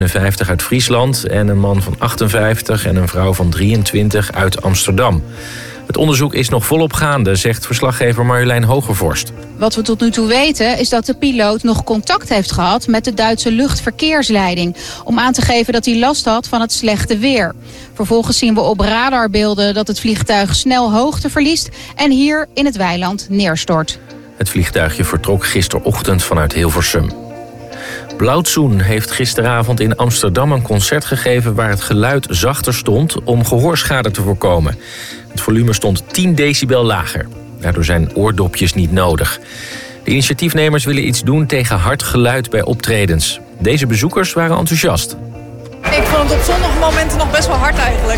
50 uit Friesland en een man van 58 en een vrouw van 23 uit Amsterdam. Het onderzoek is nog volop gaande, zegt verslaggever Marjolein Hogevorst. Wat we tot nu toe weten is dat de piloot nog contact heeft gehad met de Duitse luchtverkeersleiding, om aan te geven dat hij last had van het slechte weer. Vervolgens zien we op radarbeelden dat het vliegtuig snel hoogte verliest en hier in het weiland neerstort. Het vliegtuigje vertrok gisterochtend vanuit Hilversum. Blauwtsoen heeft gisteravond in Amsterdam een concert gegeven waar het geluid zachter stond om gehoorschade te voorkomen. Het volume stond 10 decibel lager. Daardoor zijn oordopjes niet nodig. De initiatiefnemers willen iets doen tegen hard geluid bij optredens. Deze bezoekers waren enthousiast. Ik vond het op sommige momenten nog best wel hard eigenlijk.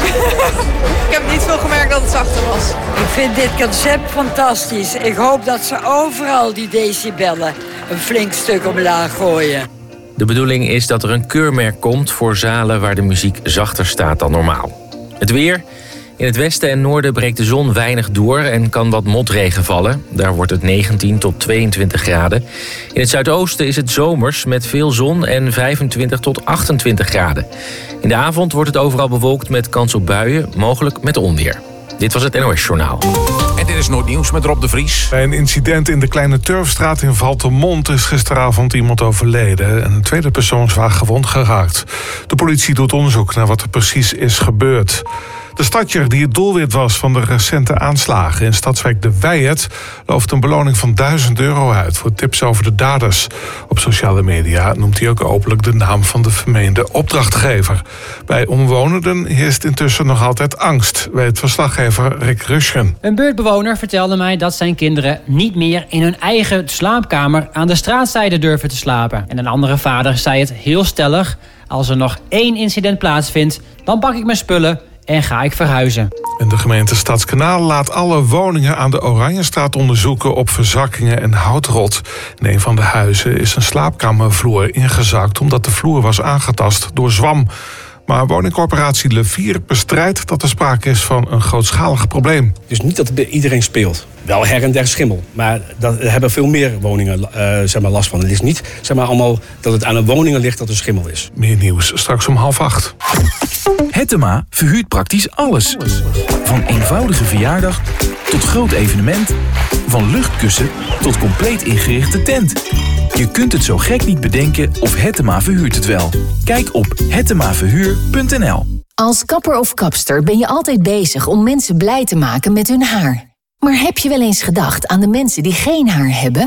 Ik heb niet veel gemerkt dat het zachter was. Ik vind dit concept fantastisch. Ik hoop dat ze overal die decibellen een flink stuk omlaag gooien. De bedoeling is dat er een keurmerk komt voor zalen waar de muziek zachter staat dan normaal. Het weer. In het westen en noorden breekt de zon weinig door en kan wat motregen vallen. Daar wordt het 19 tot 22 graden. In het zuidoosten is het zomers met veel zon en 25 tot 28 graden. In de avond wordt het overal bewolkt met kans op buien, mogelijk met onweer. Dit was het NOS Journaal. En dit is Noordnieuws met Rob de Vries. Bij een incident in de Kleine Turfstraat in Valthermond is gisteravond iemand overleden en een tweede persoon zwaar gewond geraakt. De politie doet onderzoek naar wat er precies is gebeurd. De stadjer die het doelwit was van de recente aanslagen in stadswijk De Wijert looft een beloning van €1000 uit voor tips over de daders. Op sociale media noemt hij ook openlijk de naam van de vermeende opdrachtgever. Bij omwonenden heerst intussen nog altijd angst, weet verslaggever Rick Ruschen. Een buurtbewoner vertelde mij dat zijn kinderen niet meer in hun eigen slaapkamer aan de straatzijde durven te slapen. En een andere vader zei het heel stellig: als er nog 1 incident plaatsvindt, dan pak ik mijn spullen en ga ik verhuizen. En de gemeente Stadskanaal laat alle woningen aan de Oranjestraat onderzoeken op verzakkingen en houtrot. In een van de huizen is een slaapkamervloer ingezakt omdat de vloer was aangetast door zwam. Maar woningcorporatie Levier bestrijdt dat er sprake is van een grootschalig probleem. Dus niet dat het bij iedereen speelt. Wel her en der schimmel. Maar daar hebben veel meer woningen last van. Het is niet allemaal dat het aan de woningen ligt dat er schimmel is. Meer nieuws straks om 7:30. Hettema verhuurt praktisch alles. Van eenvoudige verjaardag tot groot evenement. Van luchtkussen tot compleet ingerichte tent. Je kunt het zo gek niet bedenken of Hettema verhuurt het wel. Kijk op hettemaverhuur.nl. Als kapper of kapster ben je altijd bezig om mensen blij te maken met hun haar. Maar heb je wel eens gedacht aan de mensen die geen haar hebben?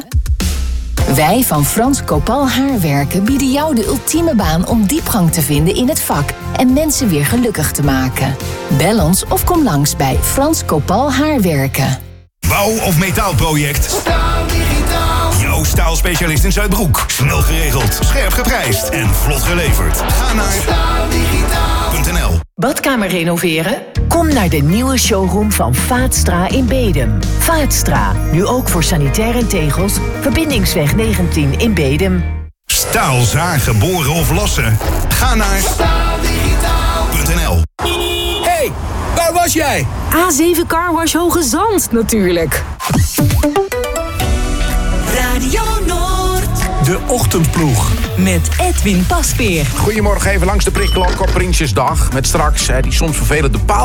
Wij van Frans Copal Haarwerken bieden jou de ultieme baan om diepgang te vinden in het vak en mensen weer gelukkig te maken. Bel ons of kom langs bij Frans Copal Haarwerken. Bouw- of metaalproject? Staaldigitaal. Jouw staalspecialist in Zuidbroek. Snel geregeld, scherp geprijsd en vlot geleverd. Ga naar staaldigitaal.nl. Badkamer renoveren? Kom naar de nieuwe showroom van Vaatstra in Bedum. Vaatstra, nu ook voor sanitair en tegels. Verbindingsweg 19 in Bedum. Staal zagen, boren of lossen? Ga naar staaldigitaal.nl. Hey, waar was jij? A7 Carwash Hoge Zand, natuurlijk. Radio Noord. De Ochtendploeg. Met Edwin Pasveer. Goedemorgen, even langs de prikklok op Prinsjesdag. Met straks die soms vervelende paal.